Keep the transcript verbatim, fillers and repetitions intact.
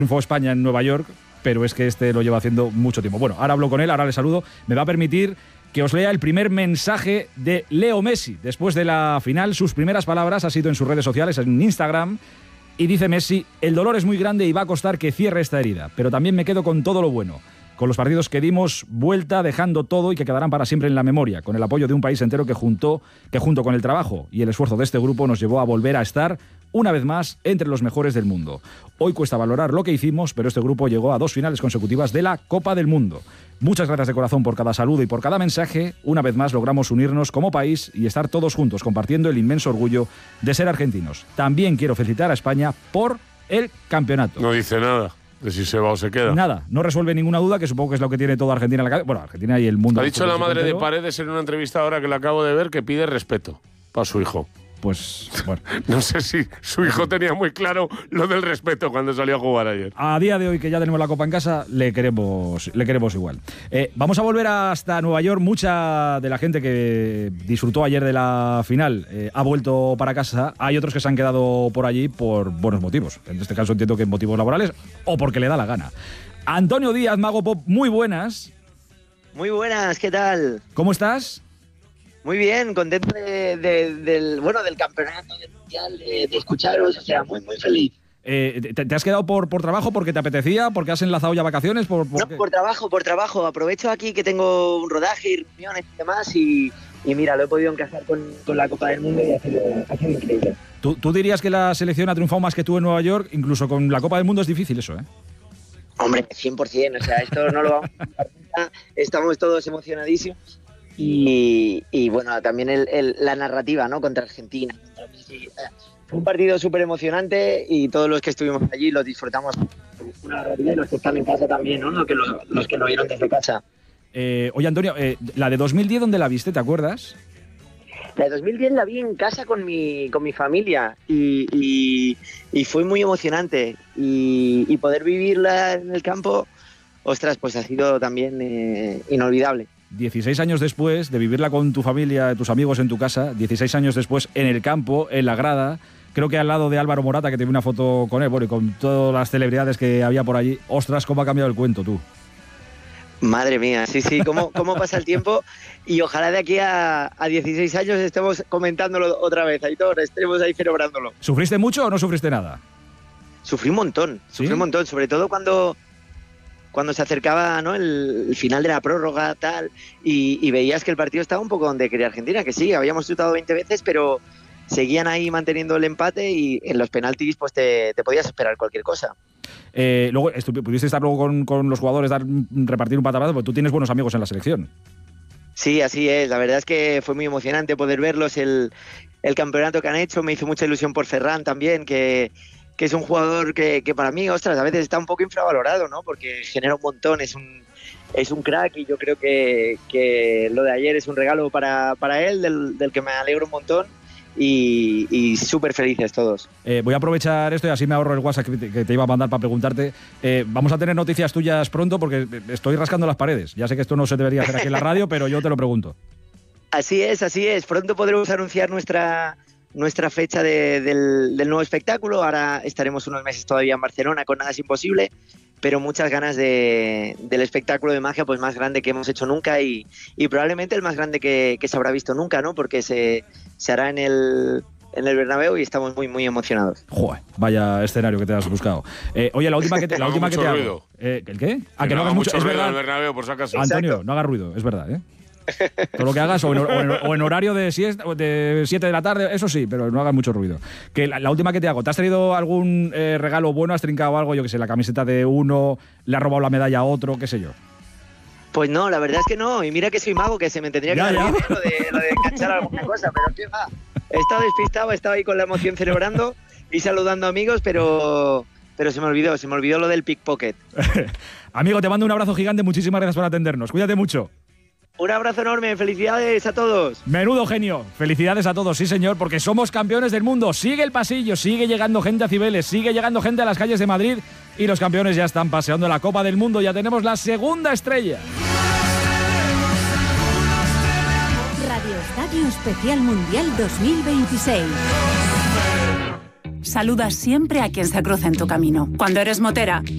triunfó España en Nueva York, pero es que este lo lleva haciendo mucho tiempo. Bueno, ahora hablo con él, ahora le saludo. Me va a permitir que os lea el primer mensaje de Leo Messi. Después de la final, sus primeras palabras ha sido en sus redes sociales, en Instagram, y dice Messi: el dolor es muy grande y va a costar que cierre esta herida, pero también me quedo con todo lo bueno, con los partidos que dimos vuelta, dejando todo y que quedarán para siempre en la memoria, con el apoyo de un país entero que, juntó, que junto con el trabajo y el esfuerzo de este grupo nos llevó a volver a estar una vez más entre los mejores del mundo. Hoy cuesta valorar lo que hicimos, pero este grupo llegó a dos finales consecutivas de la Copa del Mundo. Muchas gracias de corazón por cada saludo y por cada mensaje. Una vez más logramos unirnos como país y estar todos juntos compartiendo el inmenso orgullo de ser argentinos. También quiero felicitar a España por el campeonato. No dice nada de si se va o se queda. Nada, no resuelve ninguna duda, que supongo que es lo que tiene toda Argentina en la cabeza. Bueno, Argentina y el mundo. Ha dicho la madre de Paredes en una entrevista ahora que la acabo de ver que pide respeto para su hijo. Pues, bueno. No sé si su hijo tenía muy claro lo del respeto cuando salió a jugar ayer. A día de hoy, que ya tenemos la Copa en casa, le queremos, le queremos igual. Eh, vamos a volver hasta Nueva York. Mucha de la gente que disfrutó ayer de la final eh, ha vuelto para casa. Hay otros que se han quedado por allí por buenos motivos. En este caso entiendo que motivos laborales o porque le da la gana. Antonio Díaz, Mago Pop, muy buenas. Muy buenas, ¿qué tal? ¿Cómo estás? Muy bien, contento de, de, del, bueno, del campeonato, del mundial, de, de escucharos, o sea, muy, muy feliz. Eh, ¿te, ¿Te has quedado por, por trabajo, porque te apetecía, porque has enlazado ya vacaciones? Por, por no, qué? por trabajo, por trabajo. Aprovecho aquí que tengo un rodaje y reuniones y demás y, y mira, lo he podido encajar con, con la Copa del Mundo y ha sido, ha sido increíble. ¿Tú, ¿Tú dirías que la selección ha triunfado más que tú en Nueva York? Incluso con la Copa del Mundo es difícil eso, ¿eh? Hombre, cien por ciento, o sea, esto no lo vamos a hacer. Estamos todos emocionadísimos. Y, y bueno, también el, el, la narrativa, ¿no? Contra Argentina. Fue un partido súper emocionante y todos los que estuvimos allí lo disfrutamos. Una narrativa y los que están en casa también, ¿no? Los que lo, los que lo vieron desde casa. Eh, oye, Antonio, eh, la de dos mil diez, ¿dónde la viste? ¿Te acuerdas? La de dos mil diez la vi en casa con mi, con mi familia y, y, y fue muy emocionante. Y, y poder vivirla en el campo, ostras, pues ha sido también eh, inolvidable. dieciséis años después de vivirla con tu familia, tus amigos en tu casa, dieciséis años después en el campo, en la grada, creo que al lado de Álvaro Morata, que te vi una foto con él, bueno, y con todas las celebridades que había por allí. Ostras, cómo ha cambiado el cuento, tú. Madre mía, sí, sí, cómo, cómo pasa el tiempo y ojalá de aquí a, a dieciséis años estemos comentándolo otra vez, Aitor, estemos ahí celebrándolo. ¿Sufriste mucho o no sufriste nada? Sufrí un montón, ¿Sí? sufrí un montón, sobre todo cuando... cuando se acercaba, ¿no? el, el final de la prórroga, tal, y, y veías que el partido estaba un poco donde quería Argentina, que sí, habíamos chutado veinte veces, pero seguían ahí manteniendo el empate y en los penaltis pues te, te podías esperar cualquier cosa. Eh, luego, ¿pudiste estar luego con, con los jugadores, dar, repartir un patabrazo? Porque tú tienes buenos amigos en la selección. Sí, así es, la verdad es que fue muy emocionante poder verlos, el, el campeonato que han hecho, me hizo mucha ilusión por Ferran también, que... que es un jugador que, que para mí, ostras, a veces está un poco infravalorado, ¿no? Porque genera un montón, es un, es un crack y yo creo que, que lo de ayer es un regalo para, para él, del, del que me alegro un montón y, y súper felices todos. Eh, voy a aprovechar esto y así me ahorro el WhatsApp que te, que te iba a mandar para preguntarte. Eh, vamos a tener noticias tuyas pronto porque estoy rascando las paredes. Ya sé que esto no se debería hacer aquí en la radio, pero yo te lo pregunto. Así es, así es. Pronto podremos anunciar nuestra... nuestra fecha de, del, del nuevo espectáculo. Ahora estaremos unos meses todavía en Barcelona con Nada es Imposible, pero muchas ganas de, del espectáculo de magia pues más grande que hemos hecho nunca y, y probablemente el más grande que, que se habrá visto nunca, ¿no? Porque se, se hará en el, en el Bernabéu y estamos muy, muy emocionados. Joder, vaya escenario que te has buscado. Eh, oye, la última que te, la última que te hago. Eh, ¿El qué? Ah, que, que no, no hagas mucho, mucho ruido en el Bernabéu, por si acaso. Antonio, Exacto. No hagas ruido, es verdad, ¿eh? Todo lo que hagas, o en, o en, o en horario de siete de, siete de la tarde, eso sí, pero no hagas mucho ruido. Que la, la última que te hago, ¿te has traído algún eh, regalo bueno? ¿Has trincado algo? Yo que sé, la camiseta de uno, le has robado la medalla a otro, qué sé yo. Pues no, la verdad es que no. Y mira que soy mago, que se me tendría que ya, dar ya. bien lo de, lo de enganchar alguna cosa, pero qué va. He estado despistado, he estado ahí con la emoción celebrando y saludando amigos, pero... pero se me olvidó, se me olvidó lo del pickpocket. Amigo, te mando un abrazo gigante, muchísimas gracias por atendernos. Cuídate mucho. Un abrazo enorme, felicidades a todos. Menudo genio, felicidades a todos, sí señor, porque somos campeones del mundo. Sigue el pasillo, sigue llegando gente a Cibeles, sigue llegando gente a las calles de Madrid y los campeones ya están paseando la Copa del Mundo. Ya tenemos la segunda estrella. Radio Estadio Especial Mundial dos mil veintiséis. Saluda siempre a quien se cruza en tu camino. Cuando eres motera,